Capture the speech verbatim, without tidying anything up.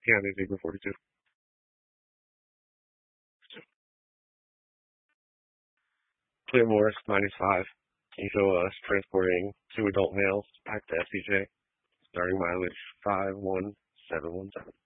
County Zebra forty-two. Clear Morris ninety-five. Can you show us transporting two adult males back to S C J? Starting mileage five one seven one seven.